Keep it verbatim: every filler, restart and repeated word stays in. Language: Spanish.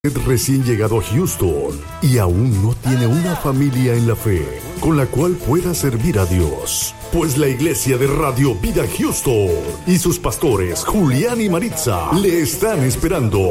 Recién llegado a Houston y aún no tiene una familia en la fe con la cual pueda servir a Dios, pues la iglesia de Radio Vida Houston y sus pastores Julián y Maritza le están esperando.